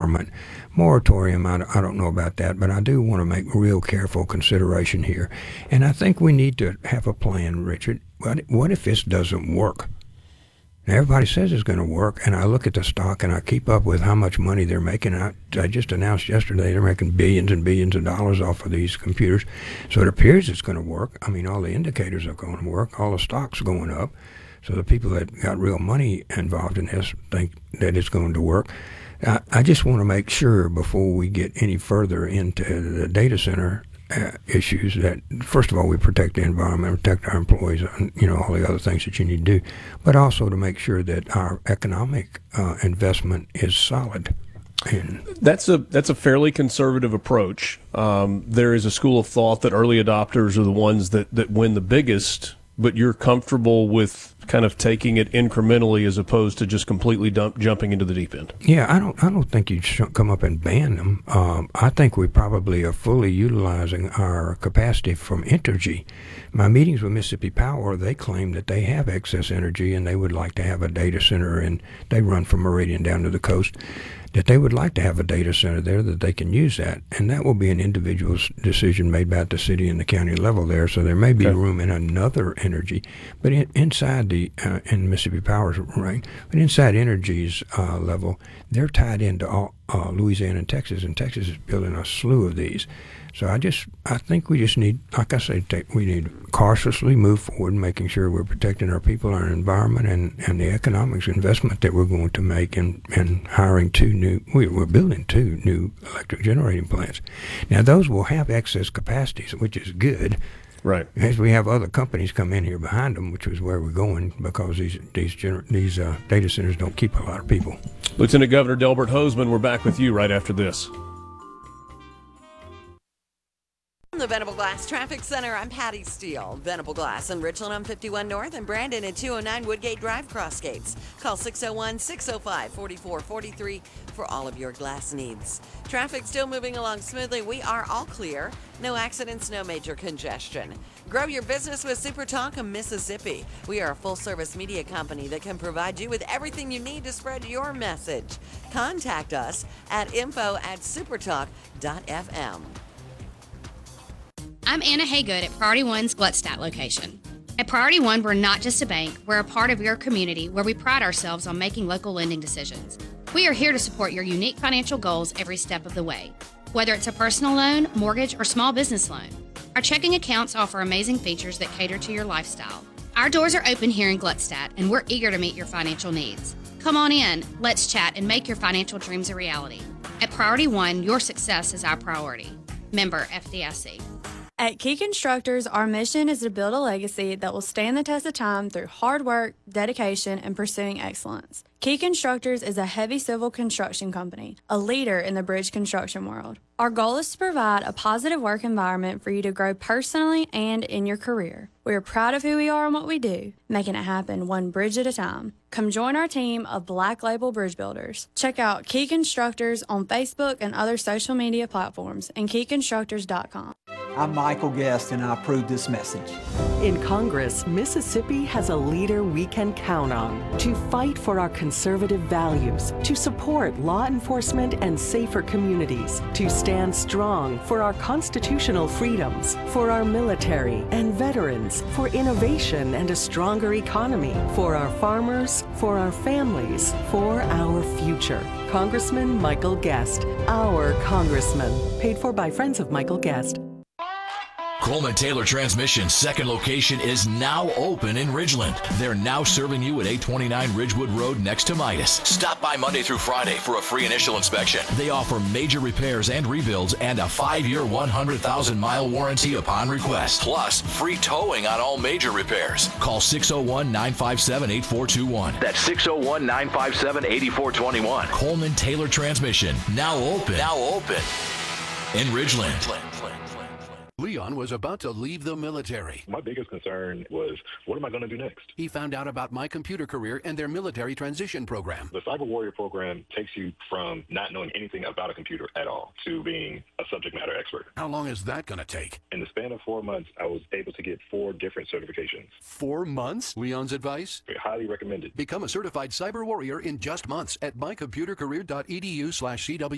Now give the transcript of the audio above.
environment. Moratorium, I don't know about that, but I do want to make real careful consideration here. And I think we need to have a plan, Richard. What if this doesn't work? Now, everybody says it's going to work, and I look at the stock and I keep up with how much money they're making. I just announced yesterday they're making billions and billions of dollars off of these computers. So it appears it's going to work. I mean, all the indicators are going to work. All the stocks going up. So the people that got real money involved in this think that it's going to work. I just want to make sure before we get any further into the data center issues that, first of all, we protect the environment, protect our employees, and, all the other things that you need to do, but also to make sure that our economic investment is solid. And that's a fairly conservative approach. There is a school of thought that early adopters are the ones that win the biggest, but you're comfortable with kind of taking it incrementally as opposed to just completely jumping into the deep end. Yeah, I don't think you should come up and ban them. I think we probably are fully utilizing our capacity from Entergy. My meetings with Mississippi Power, they claim that they have excess energy and they would like to have a data center, and they run from Meridian down to the coast, that they would like to have a data center there that they can use that. And that will be an individual decision made by the city and the county level there. So there may be room in another energy. But inside in Mississippi Power's right, but inside Energy's level, they're tied into all, Louisiana and Texas is building a slew of these. So I think we just need, like I say, we need to cautiously move forward, making sure we're protecting our people, our environment, and the economics investment that we're going to make in hiring we're building 2 new electric generating plants. Now, those will have excess capacities, which is good. Right. As we have other companies come in here behind them, which is where we're going, because these data centers don't keep a lot of people. Lieutenant Governor Delbert Hosemann, we're back with you right after this. From the Venable Glass Traffic Center, I'm Patty Steele. Venable Glass in Richland on 51 North and Brandon at 209 Woodgate Drive, Crossgates. Call 601-605-4443 for all of your glass needs. Traffic still moving along smoothly. We are all clear. No accidents, no major congestion. Grow your business with SuperTalk of Mississippi. We are a full-service media company that can provide you with everything you need to spread your message. Contact us at info@supertalk.fm. I'm Anna Haygood at Priority One's Gluckstadt location. At Priority One, we're not just a bank, we're a part of your community where we pride ourselves on making local lending decisions. We are here to support your unique financial goals every step of the way, whether it's a personal loan, mortgage, or small business loan. Our checking accounts offer amazing features that cater to your lifestyle. Our doors are open here in Gluckstadt, and we're eager to meet your financial needs. Come on in, let's chat, and make your financial dreams a reality. At Priority One, your success is our priority. Member FDIC. At Key Constructors, our mission is to build a legacy that will stand the test of time through hard work, dedication, and pursuing excellence. Key Constructors is a heavy civil construction company, a leader in the bridge construction world. Our goal is to provide a positive work environment for you to grow personally and in your career. We are proud of who we are and what we do, making it happen one bridge at a time. Come join our team of Black Label Bridge Builders. Check out Key Constructors on Facebook and other social media platforms and keyconstructors.com. I'm Michael Guest, and I approve this message. In Congress, Mississippi has a leader we can count on to fight for our conservative values, to support law enforcement and safer communities, to stand strong for our constitutional freedoms, for our military and veterans, for innovation and a stronger economy, for our farmers, for our families, for our future. Congressman Michael Guest, our congressman. Paid for by Friends of Michael Guest. Coleman Taylor Transmission's second location is now open in Ridgeland. They're now serving you at 829 Ridgewood Road next to Midas. Stop by Monday through Friday for a free initial inspection. They offer major repairs and rebuilds and a 5-year, 100,000-mile warranty upon request. Plus, free towing on all major repairs. Call 601-957-8421. That's 601-957-8421. Coleman Taylor Transmission, now open in Ridgeland. Leon was about to leave the military. My biggest concern was, what am I going to do next? He found out about My Computer Career and their military transition program. The Cyber Warrior program takes you from not knowing anything about a computer at all to being a subject matter expert. How long is that going to take? In the span of 4 months, I was able to get 4 different certifications. 4 months? Leon's advice? Highly recommended. Become a certified cyber warrior in just months at mycomputercareer.edu/CW.